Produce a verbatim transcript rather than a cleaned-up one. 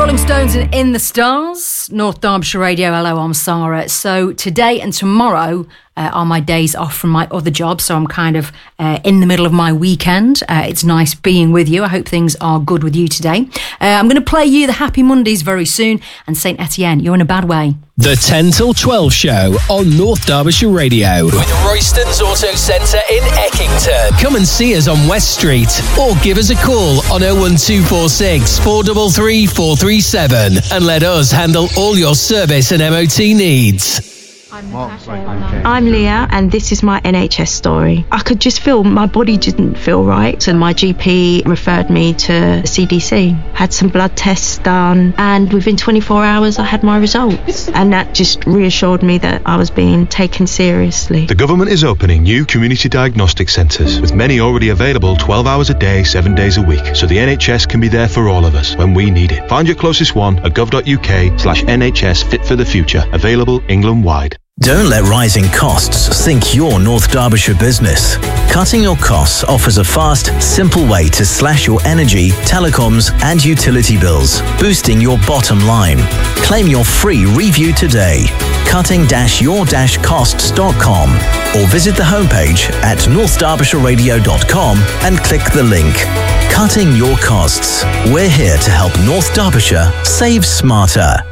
Rolling Stones and In the Stars, North Derbyshire Radio. Hello, I'm Sarah. So today and tomorrow uh, are my days off from my other job, so I'm kind of uh, in the middle of my weekend. Uh, it's nice being with you. I hope things are good with you today. Uh, I'm going to play you the Happy Mondays very soon, and Saint Etienne, you're in a bad way. The ten till twelve show on North Derbyshire Radio. With Royston's Auto Centre in Eckington. Come and see us on West Street or give us a call on oh one two four six, four three three, four three seven and let us handle all your service and M O T needs. I'm, I'm Leah, and this is my N H S story. I could just feel my body didn't feel right, and my G P referred me to C D C. Had some blood tests done, and within twenty-four hours I had my results, and that just reassured me that I was being taken seriously. The government is opening new community diagnostic centres, with many already available twelve hours a day, seven days a week, so the N H S can be there for all of us when we need it. Find your closest one at gov.uk slash NHS Fit for the Future, available England-wide. Don't let rising costs sink your North Derbyshire business. Cutting your costs offers a fast, simple way to slash your energy, telecoms and utility bills, boosting your bottom line. Claim your free review today. cutting your costs dot com or visit the homepage at north derbyshire radio dot com and click the link. Cutting your costs. We're here to help North Derbyshire save smarter.